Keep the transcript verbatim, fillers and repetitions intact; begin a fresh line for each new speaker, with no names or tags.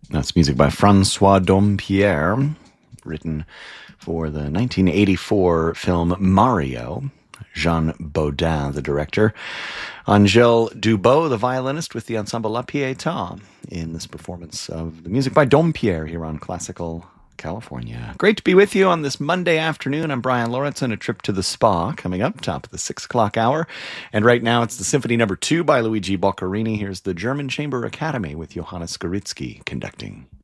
That's music by Francois Dompierre, written for the nineteen eighty-four film Mario. Jean Baudin, the director. Angèle Dubot, the violinist with the ensemble La Pietà, in this performance of the music by Dompierre here on Classical California. Great to be with you on this Monday afternoon. I'm Brian Lauritsen. A trip to the spa coming up, top of the six o'clock hour. And right now it's the Symphony Number Two by Luigi Boccherini. Here's the German Chamber Academy with Johannes Goritzky conducting.